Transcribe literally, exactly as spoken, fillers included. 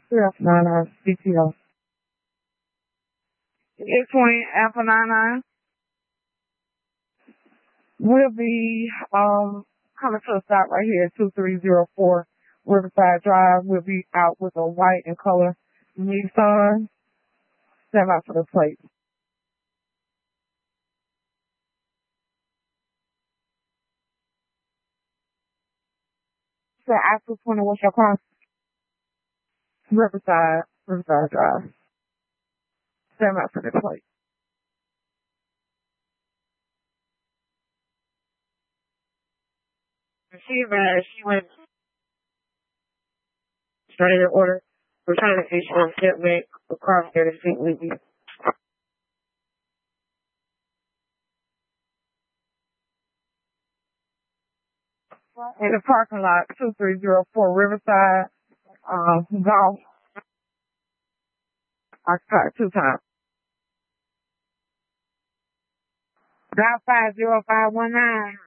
Yes, nine nine C T O. eight twenty Alpha nine nine. We'll be um coming to a stop right here at two three zero four Riverside Drive. We'll be out with a white and color Nissan. Stand out for the plate. So after twenty, what's your car? Riverside, Riverside Drive. Stand out for the plate. She mad. She went straight in order. We're trying to see she wants to make across there to seat with you. In the parking lot, two three zero four Riverside, um, golf. I cut two times. Dial five zero five one nine.